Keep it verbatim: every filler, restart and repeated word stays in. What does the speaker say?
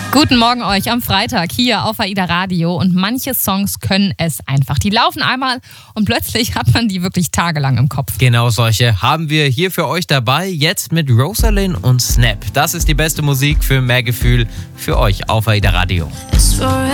Guten Morgen euch am Freitag hier auf AIDA Radio und manche Songs können es einfach. Die laufen einmal und plötzlich hat man die wirklich tagelang im Kopf. Genau solche haben wir hier für euch dabei, jetzt mit Rosalind und Snap. Das ist die beste Musik für mehr Gefühl für euch auf AIDA Radio.